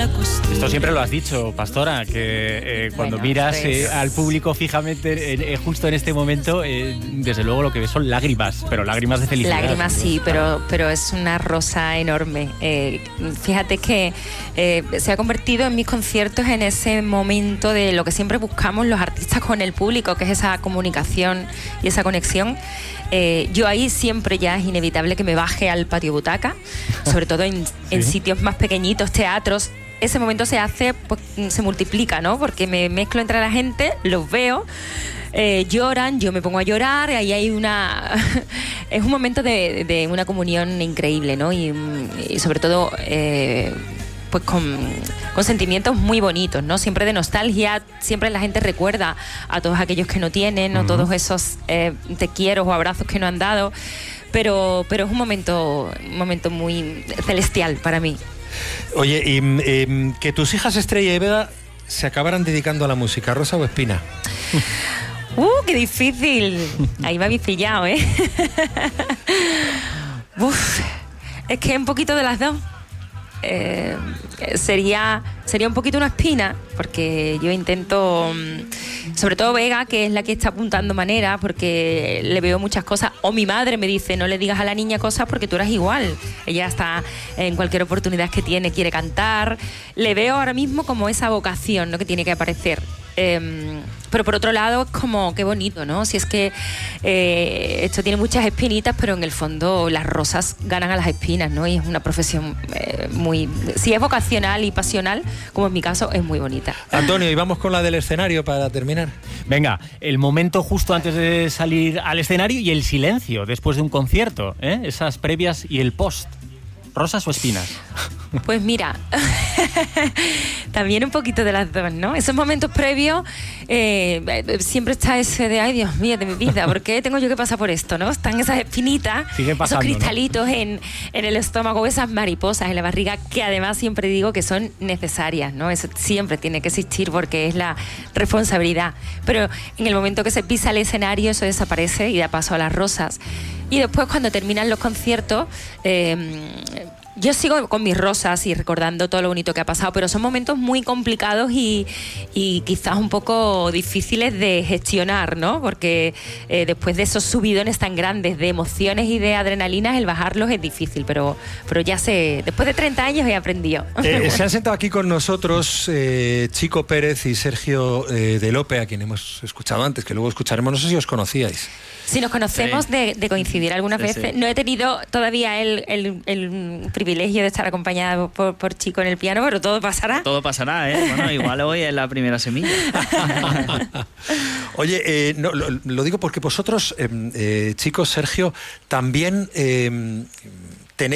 la costumbre. Esto siempre lo has dicho, Pastora, que cuando miras al público fijamente justo en este momento, desde luego lo que ves son lágrimas, pero lágrimas de felicidad. Lágrimas sí, pero es una rosa enorme. Fíjate que se ha convertido en mis conciertos en ese momento de lo que siempre buscamos los artistas con el público, que es esa comunicación y esa conexión. Yo ahí siempre ya es inevitable que me baje al patio butaca, sobre todo en sitios más pequeñitos, teatros. Ese momento se hace, pues, se multiplica, ¿no? Porque me mezclo entre la gente, los veo, lloran, yo me pongo a llorar, ahí hay es un momento de una comunión increíble, ¿no? Y sobre todo pues con sentimientos muy bonitos, ¿no? Siempre de nostalgia, siempre la gente recuerda a todos aquellos que no tienen, o todos esos te quiero o abrazos que no han dado, pero es un momento muy celestial para mí. Oye, y que tus hijas Estrella y Vega se acabaran dedicando a la música, ¿Rosa o Espina? ¡Qué difícil! Ahí me habéis pillado, ¿eh? Uf, es que un poquito de las dos. Sería un poquito una espina, porque yo intento, sobre todo Vega, que es la que está apuntando manera, porque le veo muchas cosas, o mi madre me dice, no le digas a la niña cosas porque tú eres igual. Ella está en cualquier oportunidad que tiene, quiere cantar. Le veo ahora mismo como esa vocación, ¿no?, que tiene que aparecer. Pero por otro lado es como qué bonito, ¿no? Si es que esto tiene muchas espinitas, pero en el fondo las rosas ganan a las espinas, ¿no? Y es una profesión si es vocacional y pasional, como en mi caso, es muy bonita. Antonio, y vamos con la del escenario para terminar. Venga, el momento justo antes de salir al escenario y el silencio después de un concierto, esas previas y el post. ¿Rosas o espinas? Pues mira, también un poquito de las dos, ¿no? Esos momentos previos, siempre está ese de, ay, Dios mío, de mi vida, ¿por qué tengo yo que pasar por esto, no? Están esas espinitas, esos cristalitos, ¿no?, en el estómago, esas mariposas en la barriga, que además siempre digo que son necesarias, ¿no? Eso siempre tiene que existir porque es la responsabilidad. Pero en el momento que se pisa el escenario, eso desaparece y da paso a las rosas. Y después, cuando terminan los conciertos, yo sigo con mis rosas y recordando todo lo bonito que ha pasado, pero son momentos muy complicados y quizás un poco difíciles de gestionar, ¿no? Porque después de esos subidones tan grandes de emociones y de adrenalinas, el bajarlos es difícil, pero ya después de 30 años he aprendido. Se han sentado aquí con nosotros Chico Pérez y Sergio de Lope, a quien hemos escuchado antes, que luego escucharemos. No sé si os conocíais. Si nos conocemos de coincidir algunas veces. No he tenido todavía el privilegio de estar acompañada por Chico en el piano, pero todo pasará. Todo pasará, ¿eh? Bueno, igual hoy es la primera semilla. Oye, lo digo porque vosotros, chicos, Sergio, también